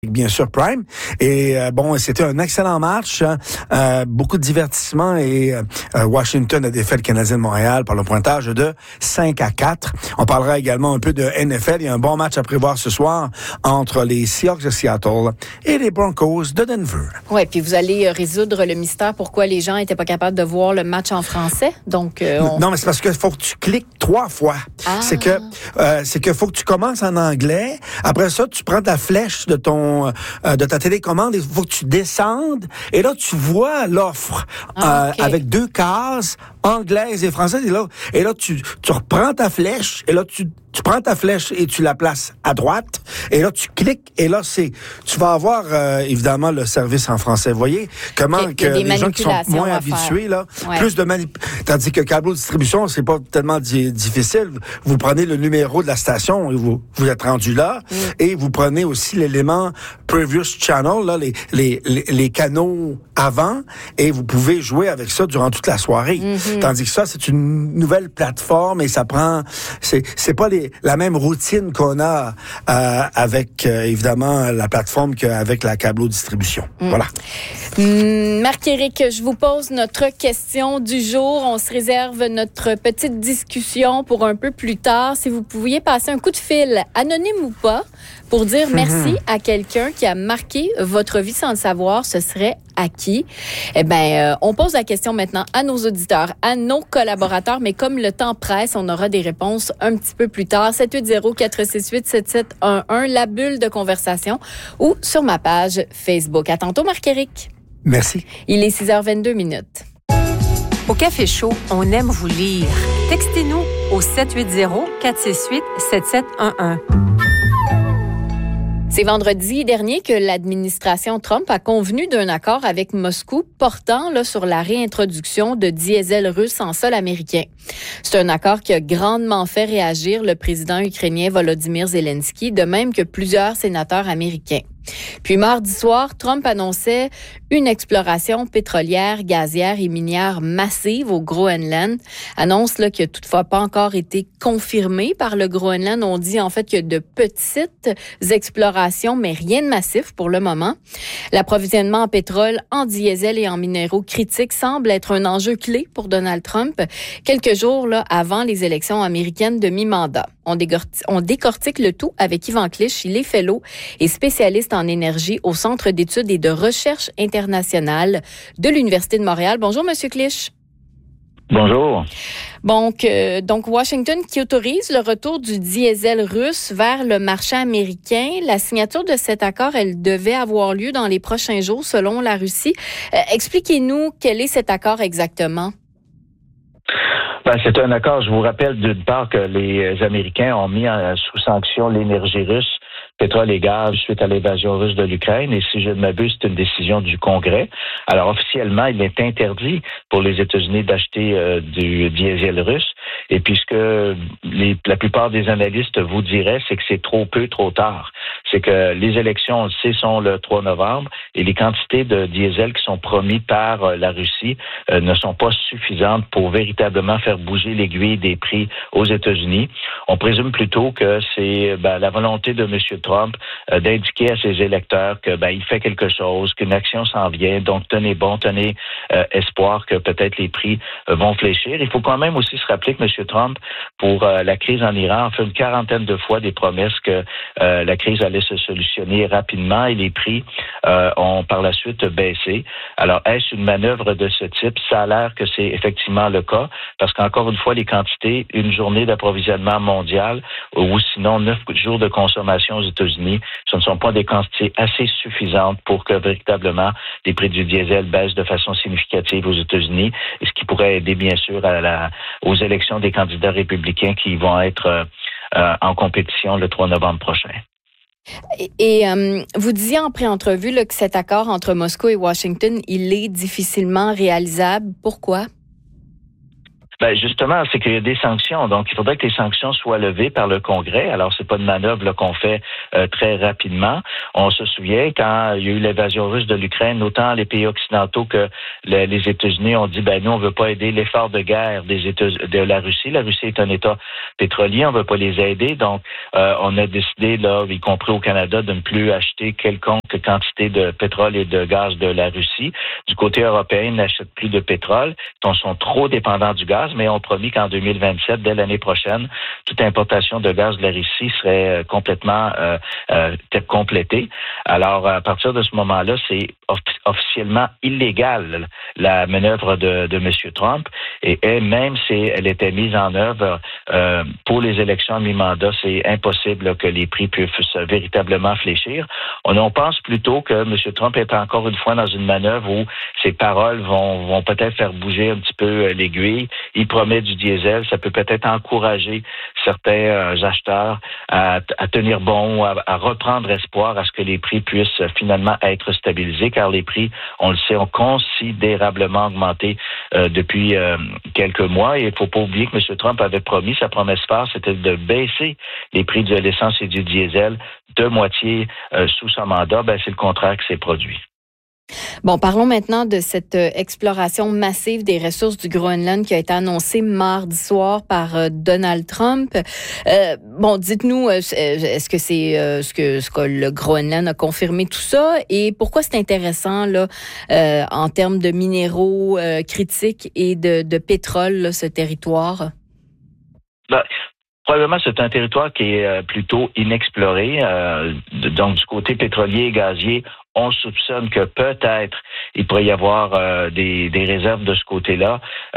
Bien sûr, Prime. Et c'était un excellent match. Beaucoup de divertissement et Washington a défait le Canadien de Montréal par le pointage de 5-4. On parlera également un peu de NFL. Il y a un bon match à prévoir ce soir entre les Seahawks de Seattle et les Broncos de Denver. Oui, puis vous allez résoudre le mystère pourquoi les gens n'étaient pas capables de voir le match en français. Donc, Non, mais c'est parce qu'il faut que tu cliques 3 fois. C'est que faut que tu commences en anglais. Après ça, tu prends ta flèche de ta télécommande, il faut que tu descendes et là tu vois l'offre avec 2 cases anglaise et française et là tu reprends ta flèche et là tu prends ta flèche et tu la places à droite et là tu cliques et là tu vas avoir évidemment le service en français. Vous voyez comment que les gens qui sont moins habitués là, plus de tandis que câble distribution, c'est pas tellement difficile. Vous prenez le numéro de la station et vous êtes rendu là et vous prenez aussi l'élément previous channel là, les canaux avant et vous pouvez jouer avec ça durant toute la soirée. Tandis que ça, c'est une nouvelle plateforme et ça prend... C'est pas la même routine qu'on a avec, évidemment, la plateforme qu'avec la câble-distribution. Voilà. Marc-Éric, je vous pose notre question du jour. On se réserve notre petite discussion pour un peu plus tard. Si vous pouviez passer un coup de fil, anonyme ou pas, pour dire merci à quelqu'un qui a marqué votre vie sans le savoir, ce serait à qui? Eh bien, on pose la question maintenant à nos auditeurs, à nos collaborateurs, mais comme le temps presse, on aura des réponses un petit peu plus tard. 780-468-7711, la bulle de conversation, ou sur ma page Facebook. À tantôt, Marc-Éric. Merci. Il est 6h22. Au Café Chaud, on aime vous lire. Textez-nous au 780-468-7711. C'est vendredi dernier que l'administration Trump a convenu d'un accord avec Moscou portant sur la réintroduction de diesel russe en sol américain. C'est un accord qui a grandement fait réagir le président ukrainien Volodymyr Zelensky, de même que plusieurs sénateurs américains. Puis mardi soir, Trump annonçait une exploration pétrolière, gazière et minière massive au Groenland. Annonce qui n'a toutefois pas encore été confirmée par le Groenland. On dit en fait qu'il y a de petites explorations, mais rien de massif pour le moment. L'approvisionnement en pétrole, en diesel et en minéraux critiques semble être un enjeu clé pour Donald Trump, quelques jours avant les élections américaines de mi-mandat. On décortique le tout avec Yvan Clich. Il est fellow et spécialiste en énergie au Centre d'études et de recherche internationale de l'Université de Montréal. Bonjour, Monsieur Clich. Bonjour. Donc Washington qui autorise le retour du diesel russe vers le marché américain. La signature de cet accord, elle devait avoir lieu dans les prochains jours selon la Russie. Expliquez-nous quel est cet accord exactement. C'est un accord, je vous rappelle d'une part que les Américains ont mis sous sanction l'énergie russe, pétrole et gaz, suite à l'invasion russe de l'Ukraine. Et si je ne m'abuse, c'est une décision du Congrès. Alors, officiellement, il est interdit pour les États-Unis d'acheter du diesel russe. Et puis, ce que la plupart des analystes vous diraient, c'est que c'est trop peu, trop tard. C'est que les élections, on le sait, sont le 3 novembre et les quantités de diesel qui sont promises par la Russie ne sont pas suffisantes pour véritablement faire bouger l'aiguille des prix aux États-Unis. On présume plutôt que c'est la volonté de M. Trump d'indiquer à ses électeurs que il fait quelque chose, qu'une action s'en vient. Donc, tenez espoir que peut-être les prix vont fléchir. Il faut quand même aussi se rappeler que M. Trump, pour la crise en Iran, a fait une quarantaine de fois des promesses que la crise allait se solutionner rapidement et les prix ont par la suite baissé. Alors, est-ce une manœuvre de ce type? Ça a l'air que c'est effectivement le cas, parce qu'encore une fois, les quantités, une journée d'approvisionnement mondial ou sinon 9 jours de consommation aux États-Unis, ce ne sont pas des quantités assez suffisantes pour que véritablement les prix du diesel baissent de façon significative aux États-Unis, et ce qui pourrait aider bien sûr aux élections des candidats républicains qui vont être en compétition le 3 novembre prochain. Et vous disiez en pré-entrevue que cet accord entre Moscou et Washington, il est difficilement réalisable. Pourquoi? Ben justement, c'est qu'il y a des sanctions. Donc, il faudrait que les sanctions soient levées par le Congrès. Alors, c'est pas une manœuvre là, qu'on fait très rapidement. On se souvient quand il y a eu l'invasion russe de l'Ukraine, autant les pays occidentaux que les États-Unis ont dit, ben nous, on veut pas aider l'effort de guerre de la Russie. La Russie est un État pétrolier, on veut pas les aider. Donc, on a décidé, là, y compris au Canada, de ne plus acheter quelconque quantité de pétrole et de gaz de la Russie. Du côté européen, ils n'achètent plus de pétrole. Ils sont trop dépendants du gaz, mais ont promis qu'en 2027, dès l'année prochaine, toute importation de gaz de la Russie serait complètement complétée. Alors, à partir de ce moment-là, c'est officiellement illégal la manœuvre de M. Trump. Et même si elle était mise en œuvre pour les élections à mi-mandat, c'est impossible là, que les prix puissent véritablement fléchir. On pense plutôt que M. Trump est encore une fois dans une manœuvre où ses paroles vont peut-être faire bouger un petit peu l'aiguille. Il promet du diesel, ça peut peut-être encourager certains acheteurs à tenir bon, à reprendre espoir à ce que les prix puissent finalement être stabilisés, car les prix, on le sait, ont considérablement augmenté depuis quelques mois. Et il ne faut pas oublier que M. Trump avait promis, sa promesse phare, c'était de baisser les prix de l'essence et du diesel de moitié sous son mandat. Ben, c'est le contraire qui s'est produit. Bon, parlons maintenant de cette exploration massive des ressources du Groenland qui a été annoncée mardi soir par Donald Trump. Bon, dites-nous, est-ce que c'est ce que le Groenland a confirmé tout ça et pourquoi c'est intéressant là en termes de minéraux critiques et de pétrole, là, ce territoire? Ben, probablement, c'est un territoire qui est plutôt inexploré. Donc, du côté pétrolier et gazier, on soupçonne que peut-être il pourrait y avoir des réserves de ce côté-là.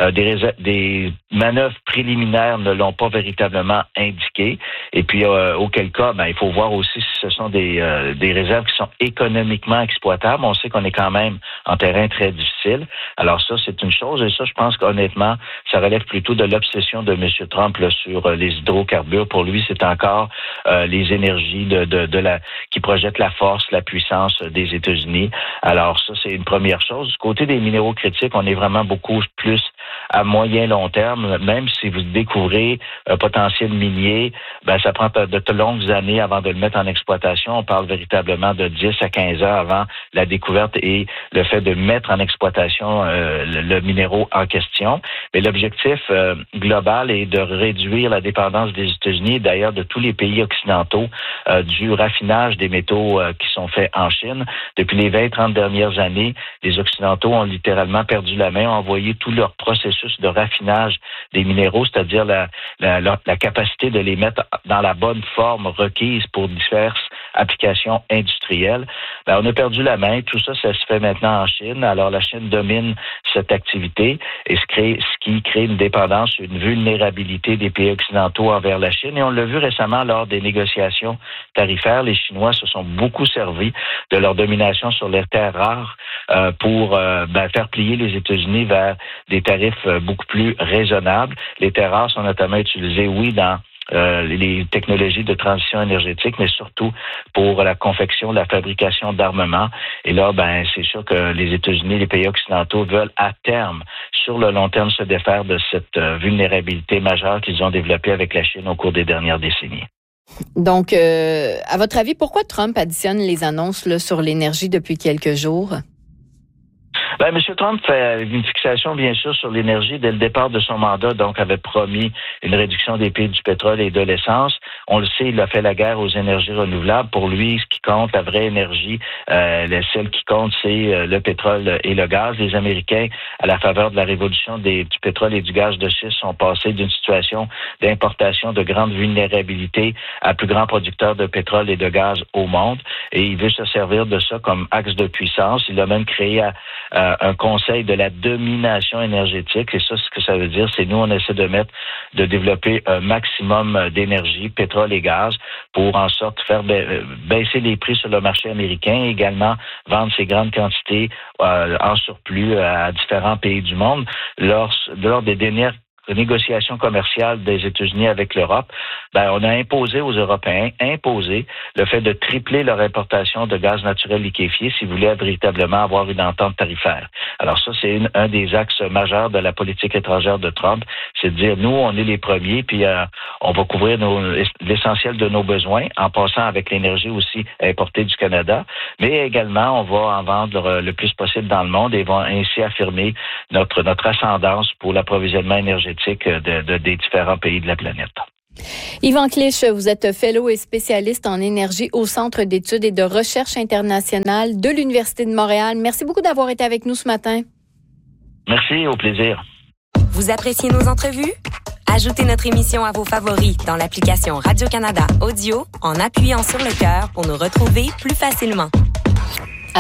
Des manœuvres préliminaires ne l'ont pas véritablement indiqué. Et puis, auquel cas, ben, il faut voir aussi si ce sont des réserves qui sont économiquement exploitables. On sait qu'on est quand même en terrain très difficile. Alors ça, c'est une chose. Et ça, je pense qu'honnêtement, ça relève plutôt de l'obsession de M. Trump là, sur les hydrocarbures. Pour lui, c'est encore les énergies qui projettent la force, la puissance des États-Unis. Alors ça, c'est une première chose. Du côté des minéraux critiques, on est vraiment beaucoup plus à moyen long terme. Même si vous découvrez un potentiel minier, ben ça prend de longues années avant de le mettre en exploitation. On parle véritablement de 10 à 15 ans avant la découverte et le fait de mettre en exploitation le minéraux en question. Mais l'objectif global est de réduire la dépendance des États-Unis, d'ailleurs de tous les pays occidentaux, du raffinage des métaux qui sont faits en Chine. Depuis les 20-30 dernières années, les Occidentaux ont littéralement perdu la main, ont envoyé tout leur processus de raffinage des minéraux, c'est-à-dire la capacité de les mettre dans la bonne forme requise pour diverses applications industrielles. Ben, on a perdu la main. Tout ça, ça se fait maintenant en Chine. Alors, la Chine domine cette activité et ce qui crée une dépendance, une vulnérabilité des pays occidentaux envers la Chine. Et on l'a vu récemment lors des négociations tarifaires. Les Chinois se sont beaucoup servis de leur domination sur les terres rares pour faire plier les États-Unis vers des tarifs beaucoup plus raisonnables. Les terres rares sont notamment utilisées, oui, dans les technologies de transition énergétique, mais surtout pour la confection, la fabrication d'armements. Et là, ben, c'est sûr que les États-Unis, les pays occidentaux veulent à terme, sur le long terme, se défaire de cette vulnérabilité majeure qu'ils ont développée avec la Chine au cours des dernières décennies. Donc, à votre avis, pourquoi Trump additionne les annonces là, sur l'énergie depuis quelques jours? Ben, M. Trump fait une fixation, bien sûr, sur l'énergie dès le départ de son mandat, donc avait promis une réduction des prix du pétrole et de l'essence. On le sait, il a fait la guerre aux énergies renouvelables. Pour lui, ce qui compte, la vraie énergie, celle qui compte, c'est le pétrole et le gaz. Les Américains, à la faveur de la révolution du pétrole et du gaz de schiste, sont passés d'une situation d'importation de grande vulnérabilité à plus grand producteur de pétrole et de gaz au monde. Et il veut se servir de ça comme axe de puissance. Il a même créé un conseil de la domination énergétique. Et ça, ce que ça veut dire, c'est nous, on essaie de développer un maximum d'énergie, pétrole et gaz, pour en sorte faire baisser les prix sur le marché américain et également vendre ces grandes quantités en surplus à différents pays du monde. Lors des dernières négociations commerciales des États-Unis avec l'Europe, on a imposé aux Européens, le fait de tripler leur importation de gaz naturel liquéfié s'ils voulaient véritablement avoir une entente tarifaire. Alors ça, c'est un des axes majeurs de la politique étrangère de Trump, c'est de dire, nous, on est les premiers, puis on va couvrir l'essentiel de nos besoins en passant avec l'énergie aussi importée du Canada, mais également, on va en vendre le plus possible dans le monde et va ainsi affirmer notre ascendance pour l'approvisionnement énergétique des différents pays de la planète. Yvan Clich, vous êtes fellow et spécialiste en énergie au Centre d'études et de recherche internationale de l'Université de Montréal. Merci beaucoup d'avoir été avec nous ce matin. Merci, au plaisir. Vous appréciez nos entrevues? Ajoutez notre émission à vos favoris dans l'application Radio-Canada Audio en appuyant sur le cœur pour nous retrouver plus facilement. À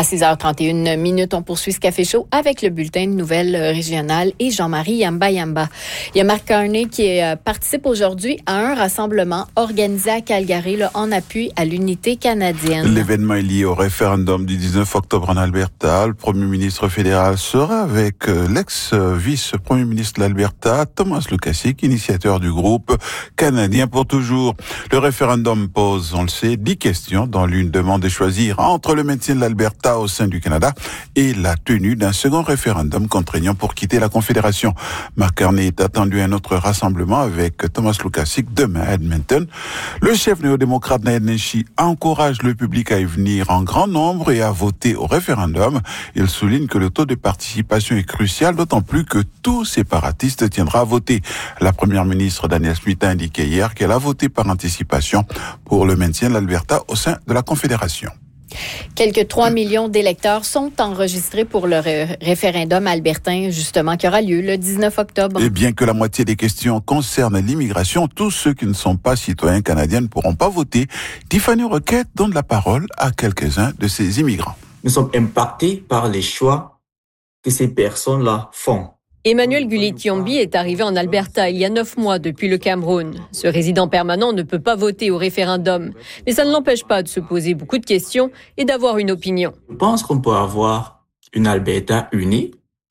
6h31, on poursuit ce Café Chaud avec le bulletin de nouvelles régionales et Jean-Marie Yamba. Il y a Marc Carney qui participe aujourd'hui à un rassemblement organisé à Calgary en appui à l'unité canadienne. L'événement est lié au référendum du 19 octobre en Alberta. Le premier ministre fédéral sera avec l'ex-vice-premier ministre de l'Alberta, Thomas Lukaszik, initiateur du groupe Canadien pour toujours. Le référendum pose, on le sait, 10 questions, dont l'une demande de choisir entre le maintien de l'Alberta au sein du Canada et la tenue d'un second référendum contraignant pour quitter la Confédération. Marc Carney est attendu à un autre rassemblement avec Thomas Lukaszik demain à Edmonton. Le chef néo-démocrate Nayib Nenshi encourage le public à y venir en grand nombre et à voter au référendum. Il souligne que le taux de participation est crucial, d'autant plus que tout séparatiste tiendra à voter. La première ministre Danielle Smith a indiqué hier qu'elle a voté par anticipation pour le maintien de l'Alberta au sein de la Confédération. Quelques 3 millions d'électeurs sont enregistrés pour le référendum albertain, justement, qui aura lieu le 19 octobre. Et bien que la moitié des questions concernent l'immigration, tous ceux qui ne sont pas citoyens canadiens ne pourront pas voter. Tiffany Roquette donne la parole à quelques-uns de ces immigrants. Nous sommes impactés par les choix que ces personnes-là font. Emmanuel Gullit-Yombi est arrivé en Alberta il y a 9 mois depuis le Cameroun. Ce résident permanent ne peut pas voter au référendum, mais ça ne l'empêche pas de se poser beaucoup de questions et d'avoir une opinion. Je pense qu'on peut avoir une Alberta unie,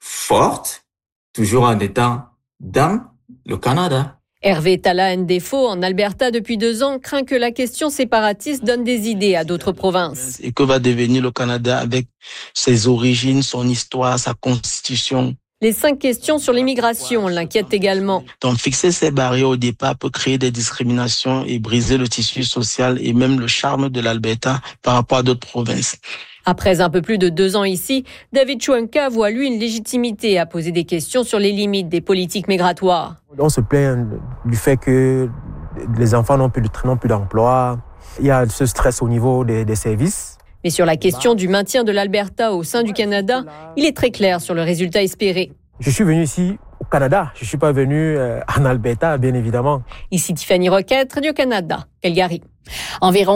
forte, toujours en étant dans le Canada. Hervé Tala Ndefo, en Alberta depuis 2 ans, craint que la question séparatiste donne des idées à d'autres provinces. Et que va devenir le Canada avec ses origines, son histoire, sa constitution? Les 5 questions sur l'immigration l'inquiètent également. Donc fixer ces barrières au départ peut créer des discriminations et briser le tissu social et même le charme de l'Alberta par rapport à d'autres provinces. Après un peu plus de 2 ans ici, David Chouinka voit lui une légitimité à poser des questions sur les limites des politiques migratoires. On se plaint du fait que les enfants n'ont plus d'emploi. Il y a ce stress au niveau des services. Mais sur la question du maintien de l'Alberta au sein du Canada, il est très clair sur le résultat espéré. Je suis venu ici au Canada. Je ne suis pas venu en Alberta, bien évidemment. Ici Tiffany Roquette, Radio-Canada, Calgary. Environ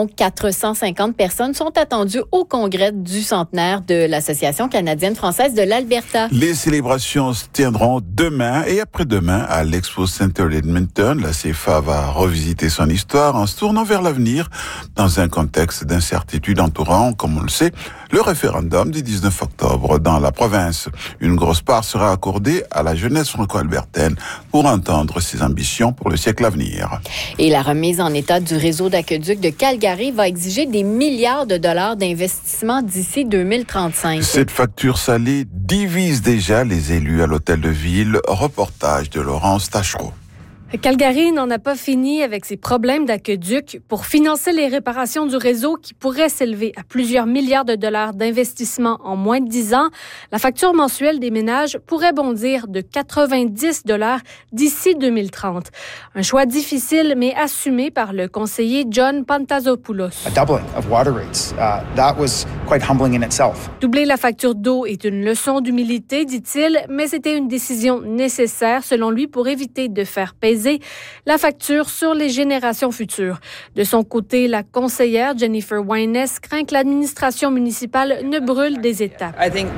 450 personnes sont attendues au congrès du centenaire de l'Association canadienne-française de l'Alberta. Les célébrations se tiendront demain et après-demain à l'Expo Center d'Edmonton. La CFA va revisiter son histoire en se tournant vers l'avenir dans un contexte d'incertitude entourant, comme on le sait, le référendum du 19 octobre dans la province. Une grosse part sera accordée à la jeunesse franco-albertaine pour entendre ses ambitions pour le siècle à venir. Et la remise en état du réseau d'aqueduc de Calgary va exiger des milliards de dollars d'investissement d'ici 2035. Cette facture salée divise déjà les élus à l'hôtel de ville. Reportage de Laurence Tachereau. Calgary n'en a pas fini avec ses problèmes d'aqueduc. Pour financer les réparations du réseau qui pourraient s'élever à plusieurs milliards de dollars d'investissement en moins de 10 ans, la facture mensuelle des ménages pourrait bondir de 90 $ d'ici 2030. Un choix difficile mais assumé par le conseiller John Pantazopoulos. Doubler la facture d'eau est une leçon d'humilité, dit-il, mais c'était une décision nécessaire selon lui pour éviter de faire peser peser la facture sur les générations futures. De son côté, la conseillère Jennifer Wines craint que l'administration municipale ne brûle des étapes.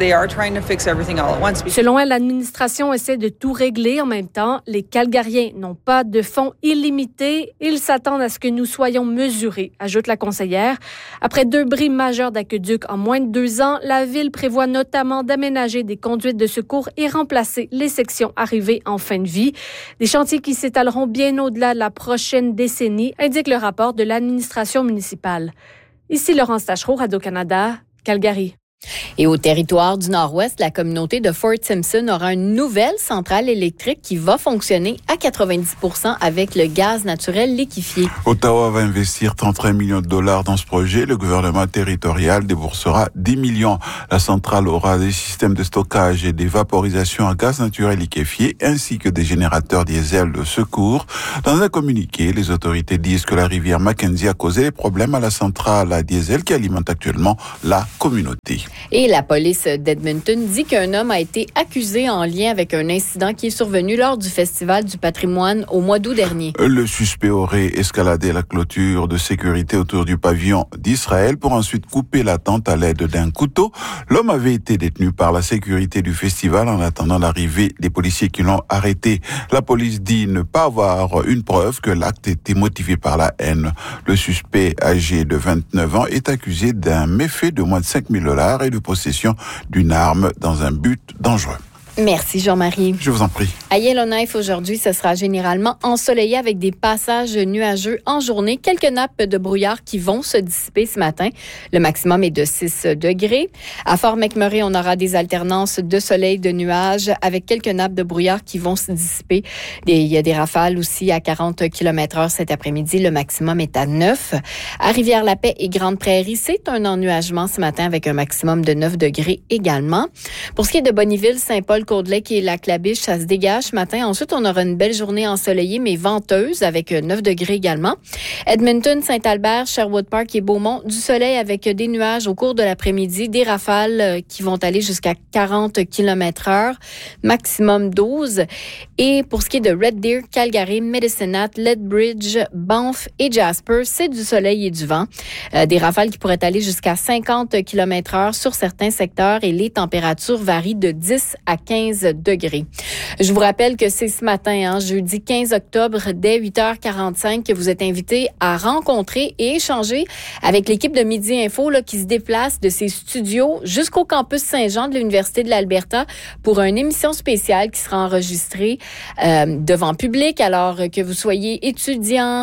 Selon elle, l'administration essaie de tout régler en même temps. Les Calgariens n'ont pas de fonds illimités. Ils s'attendent à ce que nous soyons mesurés, ajoute la conseillère. Après 2 bris majeurs d'aqueduc en moins de 2 ans, la ville prévoit notamment d'aménager des conduites de secours et remplacer les sections arrivées en fin de vie. Des chantiers qui s'étaleront bien au-delà de la prochaine décennie, indique le rapport de l'administration municipale. Ici Laurence Tachereau, Radio-Canada, Calgary. Et au territoire du Nord-Ouest, la communauté de Fort Simpson aura une nouvelle centrale électrique qui va fonctionner à 90% avec le gaz naturel liquéfié. Ottawa va investir 33 millions de dollars dans ce projet. Le gouvernement territorial déboursera 10 millions. La centrale aura des systèmes de stockage et d'évaporisation à gaz naturel liquéfié ainsi que des générateurs diesel de secours. Dans un communiqué, les autorités disent que la rivière Mackenzie a causé des problèmes à la centrale à diesel qui alimente actuellement la communauté. Et la police d'Edmonton dit qu'un homme a été accusé en lien avec un incident qui est survenu lors du Festival du patrimoine au mois d'août dernier. Le suspect aurait escaladé la clôture de sécurité autour du pavillon d'Israël pour ensuite couper la tente à l'aide d'un couteau. L'homme avait été détenu par la sécurité du festival en attendant l'arrivée des policiers qui l'ont arrêté. La police dit ne pas avoir une preuve que l'acte était motivé par la haine. Le suspect, âgé de 29 ans, est accusé d'un méfait de moins de 5 000 $ et de possession d'une arme dans un but dangereux. Merci Jean-Marie. Je vous en prie. À Yellowknife, aujourd'hui, ce sera généralement ensoleillé avec des passages nuageux en journée. Quelques nappes de brouillard qui vont se dissiper ce matin. Le maximum est de 6 degrés. À Fort McMurray, on aura des alternances de soleil, de nuages avec quelques nappes de brouillard qui vont se dissiper. Il y a des rafales aussi à 40 km/h cet après-midi. Le maximum est à 9. À Rivière-la-Paix et Grande-Prairie, c'est un ennuagement ce matin avec un maximum de 9 degrés également. Pour ce qui est de Bonnyville, Saint-Paul, Cold-Lake et Lac-La-Biche, ça se dégage ce matin. Ensuite, on aura une belle journée ensoleillée, mais venteuse, avec 9 degrés également. Edmonton, Saint-Albert, Sherwood Park et Beaumont, du soleil avec des nuages au cours de l'après-midi, des rafales qui vont aller jusqu'à 40 km/h, maximum 12. Et pour ce qui est de Red Deer, Calgary, Medicine Hat, Lethbridge, Banff et Jasper, c'est du soleil et du vent. Des rafales qui pourraient aller jusqu'à 50 km/h sur certains secteurs et les températures varient de 10 à 15 degrés. Je vous rappelle que c'est ce matin, jeudi 15 octobre, dès 8h45, que vous êtes invités à rencontrer et échanger avec l'équipe de Midi Info qui se déplace de ses studios jusqu'au campus Saint-Jean de l'Université de l'Alberta pour une émission spéciale qui sera enregistrée devant public, alors que vous soyez étudiant,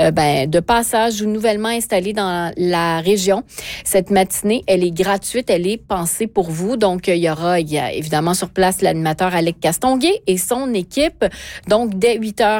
de passage ou nouvellement installé dans la région. Cette matinée, elle est gratuite, elle est pensée pour vous. Donc, il y a évidemment sur place l'animateur Alec Castonguay et son équipe. Donc, dès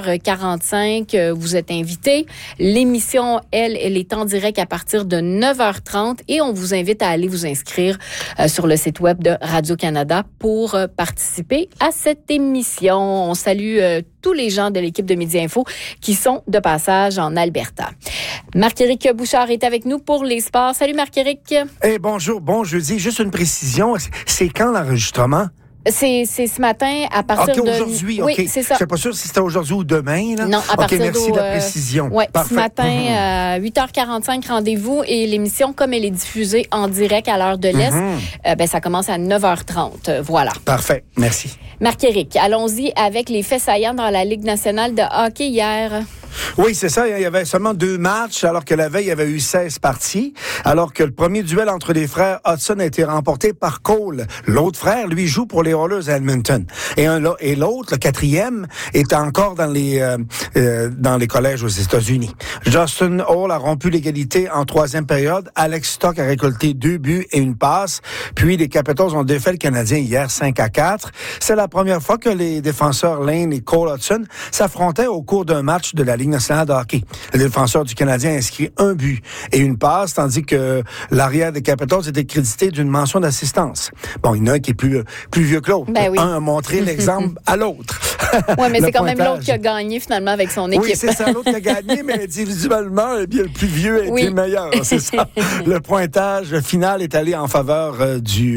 8h45, vous êtes invités. L'émission, elle est en direct à partir de 9h30 et on vous invite à aller vous inscrire sur le site web de Radio-Canada pour participer à cette émission. On salue tous les gens de l'équipe de Midi Info qui sont de passage en Alberta. Marc-Éric Bouchard est avec nous pour les sports. Salut Marc-Éric. Bonjour, bon jeudi. Juste une précision, c'est quand l'enregistrement? C'est ce matin à partir de... aujourd'hui, oui, c'est ça. Je suis pas sûr si c'était aujourd'hui ou demain. Là. Non, à partir merci de la précision. Oui, ce matin, 8h45, rendez-vous. Et l'émission, comme elle est diffusée en direct à l'heure de l'Est, ça commence à 9h30. Voilà. Parfait, merci. Marc-Éric, allons-y avec les faits saillants dans la Ligue nationale de hockey hier. Oui, c'est ça. Il y avait seulement 2 matchs, alors que la veille, il y avait eu 16 parties. Alors que le premier duel entre les frères Hudson a été remporté par Cole. L'autre frère, lui, joue pour les Oilers à Edmonton. Et l'autre, le quatrième, est encore dans les collèges aux États-Unis. Justin Hall a rompu l'égalité en 3e période. Alex Stock a récolté 2 buts et une passe. Puis les Capitals ont défait le Canadien hier 5-4. C'est la première fois que les défenseurs Lane et Cole Hudson s'affrontaient au cours d'un match de la Ligue nationale de hockey. Le défenseur du Canadien a inscrit 1 but et une passe, tandis que l'arrière des Capitals était crédité d'une mention d'assistance. Bon, il y en a un qui est plus vieux que l'autre. Ben oui. Un a montré l'exemple à l'autre. Oui, mais c'est quand même l'autre qui a gagné finalement avec son équipe. Oui, c'est ça, l'autre qui a gagné, mais individuellement, le plus vieux a été le meilleur. C'est ça. Le pointage final est allé en faveur du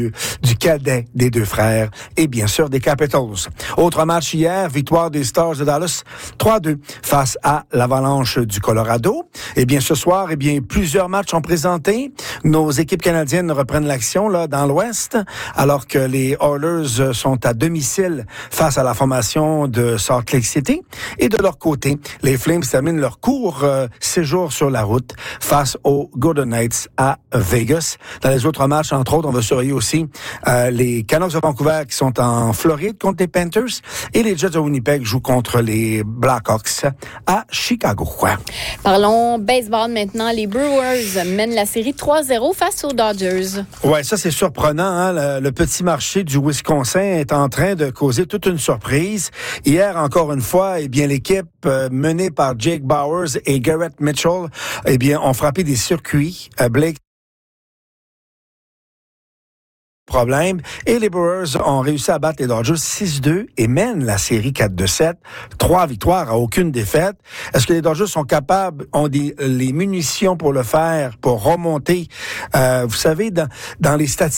du cadet des deux frères et bien sûr des Capitals. Autre match hier, victoire des Stars de Dallas 3-2 face à l'Avalanche du Colorado. Et bien ce soir, plusieurs matchs sont présentés. Nos équipes canadiennes reprennent l'action là dans l'Ouest, alors que les Oilers sont à domicile face à la formation de Salt Lake City. Et de leur côté, les Flames terminent leur court séjour sur la route face aux Golden Knights à Vegas. Dans les autres matchs, entre autres, on va surveiller aussi les Canucks de Vancouver qui sont en Floride contre les Panthers et les Jets de Winnipeg jouent contre les Blackhawks à Chicago. Parlons baseball maintenant. Les Brewers mènent la série 3-0 face aux Dodgers. Ouais, ça c'est surprenant. Hein? Le petit marché du Wisconsin est en train de causer toute une surprise. Hier, encore une fois, l'équipe menée par Jake Bowers et Garrett Mitchell, ont frappé des circuits. Blake problème. Et les Brewers ont réussi à battre les Dodgers 6-2 et mènent la série 4-7. 3 victoires à aucune défaite. Est-ce que les Dodgers sont capables, ont les munitions pour le faire, pour remonter? Vous savez, dans les statistiques,